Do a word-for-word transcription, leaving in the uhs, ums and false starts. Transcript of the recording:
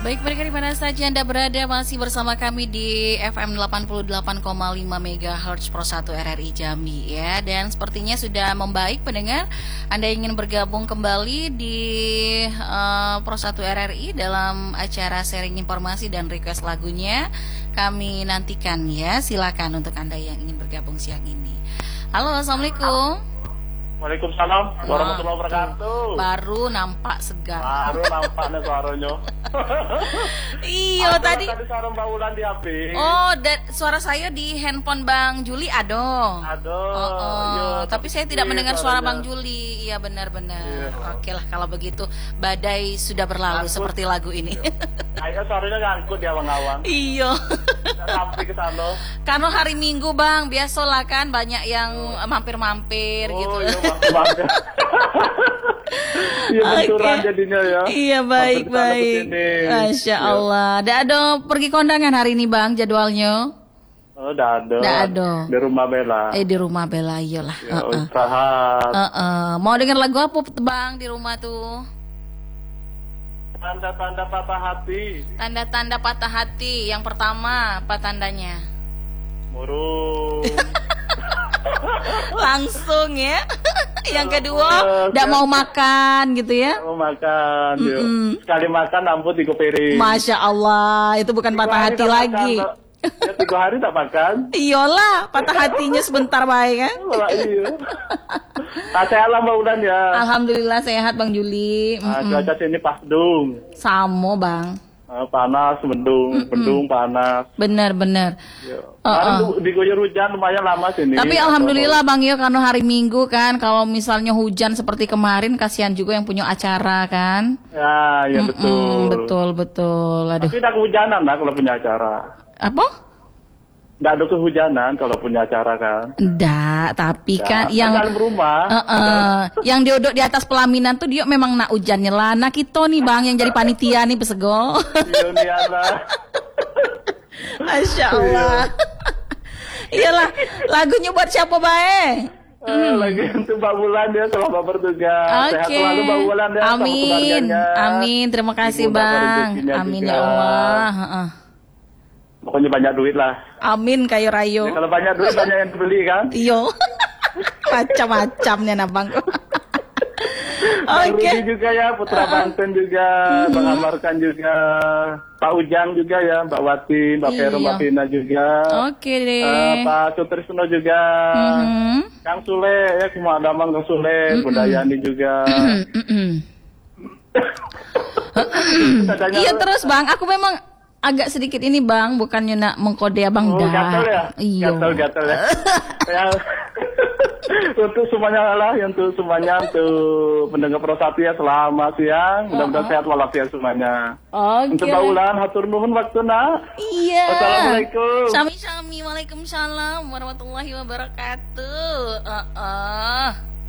Baik, mereka di mana saja Anda berada, masih bersama kami di F M delapan puluh delapan koma lima MHz Pro satu R R I Jambi ya. Dan sepertinya sudah membaik pendengar. Anda ingin bergabung kembali di uh, Pro satu R R I dalam acara sharing informasi dan request lagunya. Kami nantikan ya. Silakan untuk Anda yang ingin bergabung siang ini. Halo, Assalamualaikum. Waalaikumsalam warahmatullahi wabarakatuh. Baru nampak segar. Baru nampaknya suaranya. Iyo tadi. Tadi suara Mbak Wulan di H P. Oh, dan suara saya di handphone Bang Juli ada. Aduh. Oh, oh. Yo, tapi saya tidak mendengar suara Bang Juli. Iya benar-benar. Iya. Oke lah kalau begitu. Badai sudah berlalu Ngangkut. seperti lagu ini. Kayaknya suaranya ngangkut di awang-awang. Iya. Sampai ke sana. Karena hari Minggu Bang, biasalah kan banyak yang mampir-mampir Oh, gitu. iya, banget. Iya benturan Oke. jadinya ya. Iya baik Hampir kesana baik. kesini. Masya Iya. Allah. Dah ada pergi kondangan hari ini Bang jadwalnya? Oh, udah ada. Udah ada. Di rumah Bella. Eh di rumah Bella iyalah. Ya, Heeh. istirahat. Heeh. Mau dengar lagu apa Bang di rumah tuh? Tanda-tanda patah hati. Tanda-tanda patah hati. Yang pertama apa tandanya? Murung. Langsung ya. Yang kedua, Oke. tidak mau makan gitu ya. Mau makan. Yuk. Mm-mm. Sekali makan rambut di piring. Masya Allah, itu bukan Tiga patah hari hati tak lagi. makan, tak- ya, tiga hari tak makan. Iyalah, patah hatinya sebentar baik kan. Wah, iya. Ah, sehat lah Mbak Ulan ya. Alhamdulillah sehat Bang Juli. Ah, Mm-mm. cuaca sini pas dong. Samo Bang. Ah, panas, mendung, mendung panas. Benar-benar. Ya. Oh, Kemarin oh. du- diguyur hujan lumayan lama sini. Tapi alhamdulillah Bang Yo karena hari Minggu kan, kalau misalnya hujan seperti kemarin kasihan juga yang punya acara kan. Ya, ya Mm-mm, betul. betul betul. Aduh. Tapi tidak kehujanan lah kalau punya acara. Apa? Tidak ada kehujanan kalau punya acara kan. Enggak, tapi Ya, kan kan yang dalam rumah. Heeh. Yang diodok di atas pelaminan tuh dia memang nak hujannya lah. Nah kita nih Bang yang jadi panitia nih pesego. Iya, nih, Allah. Masya Allah. Iyalah, lagunya buat siapa bae? Eh, lagi untuk Mbak Wulan ya selamat bertugas. Sehat Oke. selalu Mbak Wulan ya sama Amin. keluarganya. Amin. Terima kasih Dimudahkan Bang. rezekinya Amin juga. ya Allah. Heeh. Pokoknya banyak duit lah. Amin kayo rayo. Ya, kalau banyak duit banyak yang beli kan. Iyo. Macam-macamnya nah Bang. Bang Oke. Rudi juga ya, Putra Banten juga, Bang Amarkan juga, Pak Ujang juga ya, Mbak Wati, Mbak Vero, Iya. Mbak Vina juga, Oke deh. eh, Pak Sutrisno juga, Mhm. Kang Sule ya, semua Damang Kang Sule, Bunda Yani juga. Mm-mm. Adanya- Iya terus Bang, aku memang agak sedikit ini Bang, bukannya nak mengkode Abang Oh, dah. gatel ya? Iya. Gatel, gatel ya. Ya, untuk semuanya lah, untuk semuanya, untuk pendengar Pro satu ya, selamat siang. Mudah-mudahan sehat walafiat semuanya. Oke. Untuk Mbak Ulan, hatur nuhun waktu nak. Iya. Wassalamualaikum. Sami-sami. Waalaikumsalam warahmatullahi wabarakatuh. Uh-uh.